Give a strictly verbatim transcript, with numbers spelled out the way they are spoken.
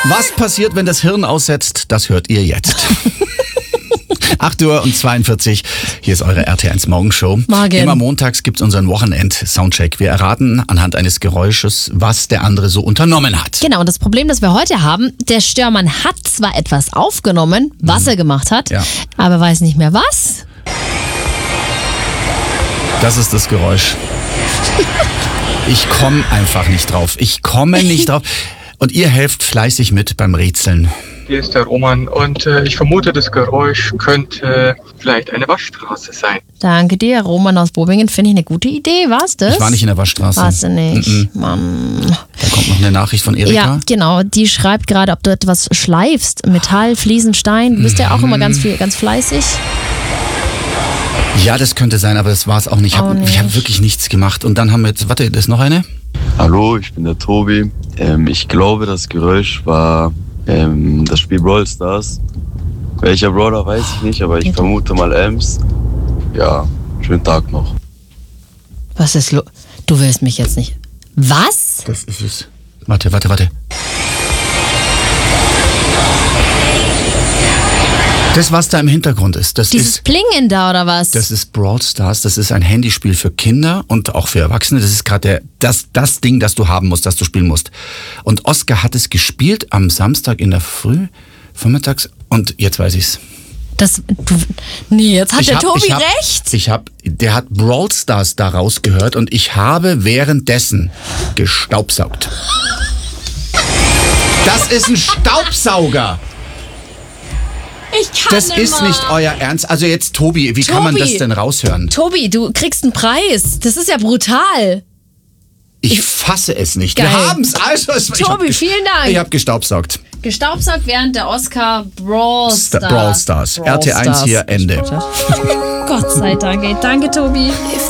Was passiert, wenn das Hirn aussetzt? Das hört ihr jetzt. acht Uhr und zweiundvierzig. Hier ist eure R T eins Morgenshow. Morgen. Immer montags gibt's unseren Wochenend-Soundcheck. Wir erraten anhand eines Geräusches, was der andere so unternommen hat. Genau, und das Problem, das wir heute haben, der Störmann hat zwar etwas aufgenommen, was er gemacht hat, Ja. aber weiß nicht mehr was. Das ist das Geräusch. Ich komme einfach nicht drauf. Ich komme nicht drauf. Und ihr helft fleißig mit beim Rätseln. Hier ist der Roman und äh, ich vermute, das Geräusch könnte vielleicht eine Waschstraße sein. Danke dir, Roman aus Bobingen. Finde ich eine gute Idee. War's das? Ich war nicht in der Waschstraße. Warst du nicht? Mm-mm. Mann. Da kommt noch eine Nachricht von Erika. Ja, genau. Die schreibt gerade, ob du etwas schleifst. Metall, Fliesen, Stein. Du bist ja auch immer ganz viel, ganz fleißig. Ja, das könnte sein, aber das war es auch nicht. Ich Auch habe nicht. hab wirklich nichts gemacht. Und dann haben wir jetzt, warte, ist noch eine? Hallo, ich bin der Tobi. Ähm, ich glaube, das Geräusch war ähm, das Spiel Brawl Stars. Welcher Brawler weiß ich nicht, aber ich Bitte? vermute mal Ems. Ja, schönen Tag noch. Was ist los? Du willst mich jetzt nicht. Was? Das ist es. Warte, warte, warte. Das, was da im Hintergrund ist, das Dieses ist... Plingen da oder was? Das ist Brawl Stars, das ist ein Handyspiel für Kinder und auch für Erwachsene. Das ist gerade das, das Ding, das du haben musst, das du spielen musst. Und Oskar hat es gespielt am Samstag in der Früh, vormittags, und jetzt weiß ich's. Das, du, nee, jetzt hat Ich der hab- Tobi ich hab, recht. Ich hab, der hat Brawl Stars da rausgehört und ich habe währenddessen gestaubsaugt. Das ist ein Staubsauger. Ich kann Das ist immer. nicht euer Ernst. Also jetzt, Tobi, wie kann man Tobi. das denn raushören? Tobi, du kriegst einen Preis. Das ist ja brutal. Ich fasse es nicht. Geil. Wir haben's. Also, es, ich hab Tobi, ges- vielen Dank. Ich habe gestaubsaugt. Gestaubsaugt während der Oscar Brawl Sta- Stars. Brawl Stars. Brawl R T eins Stars. hier, Ende. Gott sei Dank. Ey. Danke, Tobi.